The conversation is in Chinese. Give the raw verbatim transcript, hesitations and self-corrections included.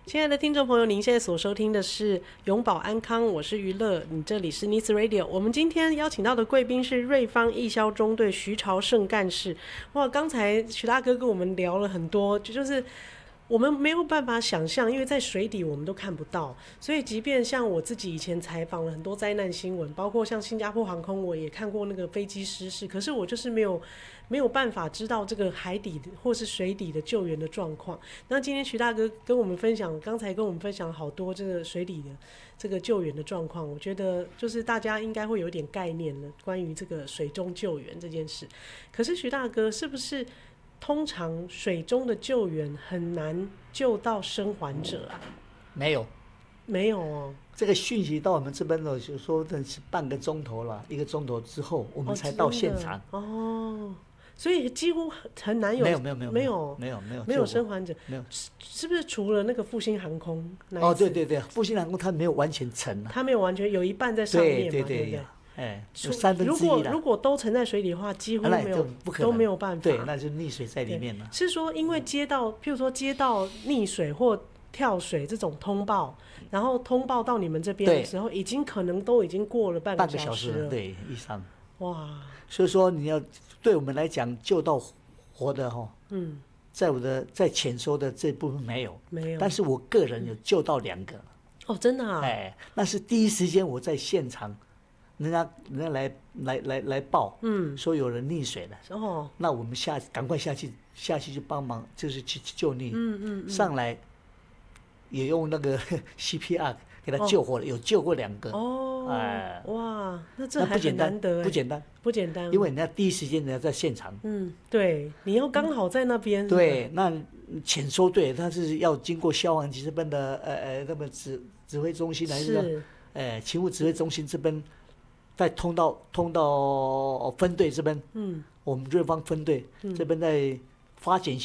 亲爱的听众朋友，您现在所收听的是永保安康，我是娱乐，你这里是 News Radio。我们今天邀请到的贵宾是瑞芳义消中队徐朝胜干事。哇，刚才徐大哥跟我们聊了很多，就是我们没有办法想象，因为在水底我们都看不到，所以即便像我自己以前采访了很多灾难新闻，包括像新加坡航空，我也看过那个飞机失事，可是我就是没有没有办法知道这个海底的或是水底的救援的状况。那今天徐大哥跟我们分享，刚才跟我们分享好多这个水底的这个救援的状况，我觉得就是大家应该会有点概念了，关于这个水中救援这件事。可是徐大哥是不是？通常水中的救援很难救到生还者啊？ 没有， 没有哦。 这个讯息到我们这边呢，就说这是半个钟头了，一个钟头之后我们才到现场。 哦，哦，所以几乎很难有。 没有没有没有没有没有没有没有生还者。 没有， 是不是除了那个复兴航空那一次？ 哦，对对对，复兴航空它没有完全沉啊， 它没有完全有一半在上面嘛， 对对 对, 对不对？ 哎，有三分之一了。 如果如果都沉在水里的话，几乎没有， 不可能， 都没有办法。 对，那就溺水在里面了。 是说，因为接到，譬如说接到溺水或跳水这种通报，然后通报到你们这边的时候，已经可能都已经过了半个小时了， 半个小时对以上。 哇！ 所以说你要对我们来讲救到活的哈，嗯，在我的在潜收的这部分没有， 没有， 但是我个人有救到两个。 哦，真的啊？ 哎，那是第一时间我在现场。人家人家来来来来报，嗯，说有人溺水了，哦，那我们下赶快下去下去就帮忙，就是去救溺，嗯嗯，嗯上来也用那个 C P R 给他救活了，哦、有救过两个，哦，哎， 哇，那这还很难得， 不简单， 不简单， 因为人家第一时间人家在现场， 嗯，对，你要刚好在那边， 对，那潜收队他是要经过消防局这边的呃呃那么指指挥中心还是，呃勤务指挥中心这边。再通到通到分队这边，嗯，我们瑞芳分队、嗯、这边在发简讯。